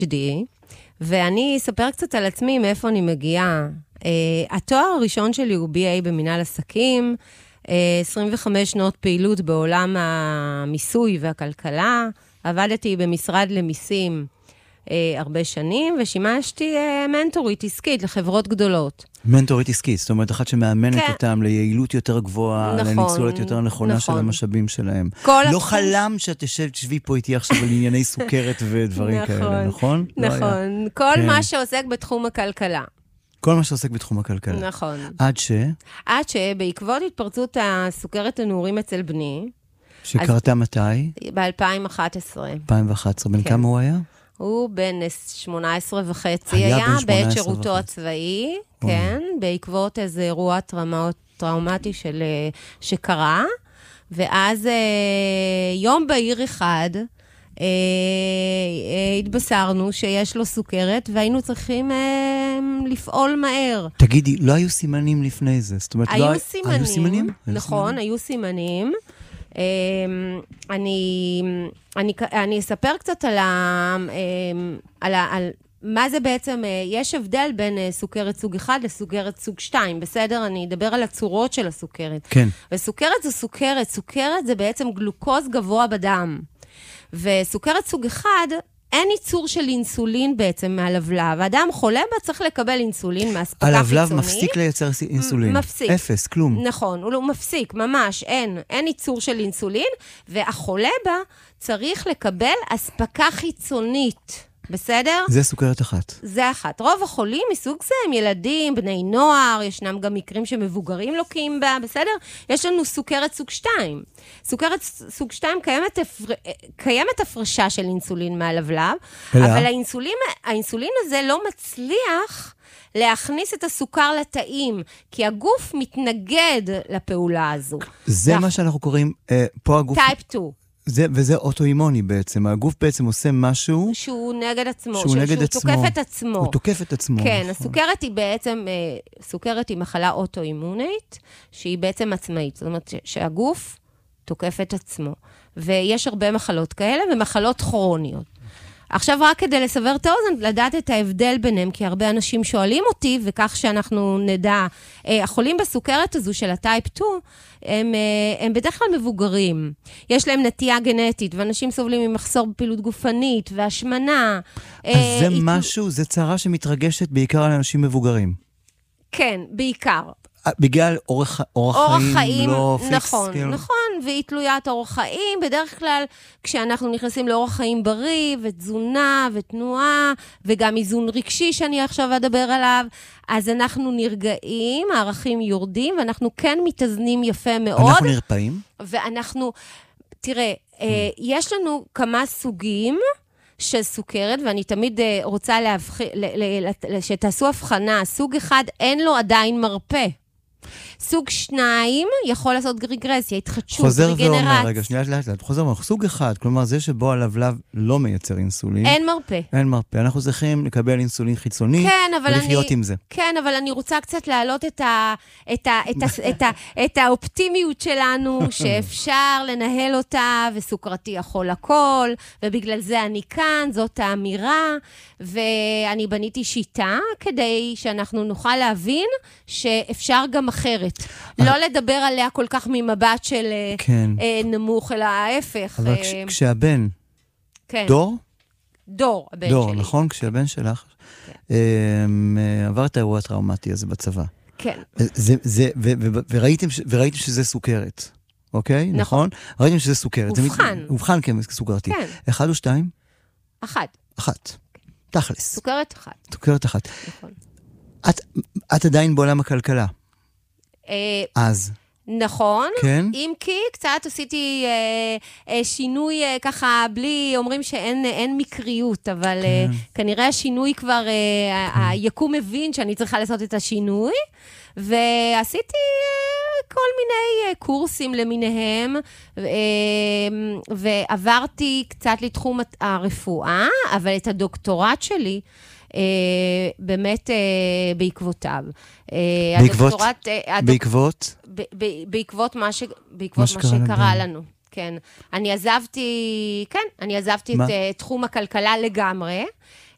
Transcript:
PhD, ואני אספר קצת על עצמי מאיפה אני מגיעה. התואר הראשון שלי הוא BA במנהל עסקים, 25 שנות פעילות בעולם המיסוי והכלכלה, עבדתי במשרד למיסים הרבה שנים, ושימשתי מנטורית עסקית לחברות גדולות. מנטורית עסקית, זאת אומרת, אחת שמאמנת אותם ליעילות יותר גבוהה, לניצולת יותר נכונה של המשאבים שלהם. לא חלם שאת תשבי פה איתי עכשיו על ענייני סוכרת ודברים כאלה, נכון? נכון, כל מה שעוסק בתחום הכלכלה. כל מה שעוסק בתחום הכלכלה. נכון. עד שבעקבות התפרצות הסוכרת הנעורים אצל בני, שקרתה מתי? ב-2011. 2011, בן כמה הוא היה? הוא בן 18 וחצי היה בעת שירותו הצבאי, כן, בעקבות איזה אירוע טראומטי שקרה, ואז יום בהיר אחד, התבשרנו שיש לו סוכרת, והיינו צריכים לפעול מהר. תגידי, לא היו סימנים לפני זה? זאת אומרת, היו סימנים, נכון, היו סימנים. אני אספר קצת על מה זה בעצם, יש הבדל בין סוכרת סוג 1 לסוכרת סוג 2, בסדר? אני אדבר על הצורות של הסוכרת. כן. וסוכרת זה סוכרת, סוכרת זה בעצם גלוקוז גבוה בדם. וסוכרת סוג 1, אין ייצור של אינסולין בעצם מהלבלב. האדם חולה בה צריך לקבל אינסולין מהספקה חיצונית. הלבלב מפסיק לייצר אינסולין. מפסיק. אפס, כלום. נכון, הוא מפסיק, ממש, אין ייצור של אינסולין, והחולה בה צריך לקבל הספקה חיצונית. בסדר? זה סוכרת אחת. זה אחת. רוב החולים מסוג זה הם ילדים, בני נוער, ישנם גם מקרים שמבוגרים לוקים בה, בסדר? יש לנו סוכרת סוג 2. סוכרת סוג 2 קיימת הפרשה של אינסולין מהלבלב, אבל האינסולין הזה לא מצליח להכניס את הסוכר לתאים, כי הגוף מתנגד לפעולה הזו. זה מה שאנחנו קוראים, פה הגוף... טייפ 2. וזה אוטואימוני בעצם. הגוף בעצם עושה משהו... שהוא נגד עצמו. שהוא תוקף את עצמו. הוא תוקף את עצמו. כן, הסוכרת היא בעצם, סוכרת היא מחלה אוטואימונית, שהיא בעצם עצמאית. זאת אומרת שהגוף תוקף את עצמו. ויש הרבה מחלות כאלה, ומחלות כרוניות. עכשיו רק כדי לסבר את האוזן, לדעת את ההבדל ביניהם, כי הרבה אנשים שואלים אותי, וכך שאנחנו נדע, החולים בסוכרת הזו של הטייפ 2, הם בדרך כלל מבוגרים. יש להם נטייה גנטית, ואנשים סובלים ממחסור בפעילות גופנית, והשמנה. אז זה משהו, זה צרה שמתרגשת בעיקר על אנשים מבוגרים. כן, בעיקר. בגלל אורח חיים לא פיקס. נכון, נכון, והיא תלוית אורח חיים. בדרך כלל, כשאנחנו נכנסים לאורח חיים בריא, ותזונה, ותנועה, וגם איזון רגשי שאני עכשיו אדבר עליו, אז אנחנו נרגעים, הערכים יורדים, ואנחנו כן מתאזנים יפה מאוד. אנחנו נרפאים? ואנחנו, תראה, יש לנו כמה סוגים של סוכרת, ואני תמיד רוצה שתעשו הבחנה. סוג 1 אין לו עדיין מרפא. סוג 2 יכול לעשות רגרסיה, התחדשות, רגנרציה. חוזר ואומר, רגע, שנייה לאט, חוזר ואומר, סוג 1, כלומר זה שבו הלבלב לא מייצר אינסולין. אין מרפא. אין מרפא. אנחנו צריכים לקבל אינסולין חיצוני, ולחיות עם זה. כן, אבל אני רוצה קצת להעלות את האופטימיות שלנו, שאפשר לנהל אותה, וסוכרתי יכול הכל, ובגלל זה אני כאן, זאת האמירה, ואני בניתי שיטה, כדי שאנחנו נוכל להבין שאפשר גם אחרת. לא לדבר עליה כל כך ממבט של נמוך, אלא ההפך. אבל כשהבן, דור? דור, הבן שלי. דור, נכון? כשהבן שלך עבר את האירוע הטראומטי הזה בצבא. כן. וראיתם שזה סוכרת, אוקיי? נכון? ראיתם שזה סוכרת. הובחן כסוכרתי. 1 או 2? 1. 1. תכלס. סוכרת 1. סוכרת 1. נכון. את עדיין בעולם הכלכלה. אז. נכון, כן? אם כי קצת עשיתי שינוי ככה בלי, אומרים שאין מקריות, אבל כנראה השינוי כבר, היקום מבין שאני צריכה לעשות את השינוי, ועשיתי כל מיני קורסים למיניהם, ועברתי קצת לתחום הרפואה, אבל את הדוקטורט שלי, באמת בעקבותיו. בעקבות מה שקרה לנו. כן. אני עזבתי את תחום הכלכלה לגמרי,